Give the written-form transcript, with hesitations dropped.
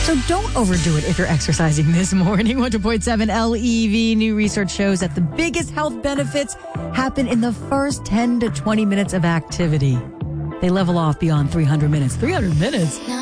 So don't overdo it if you're exercising this morning. 100.7 LEV. New research shows that the biggest health benefits happen in the first 10 to 20 minutes of activity. They level off beyond 300 minutes. 300 minutes?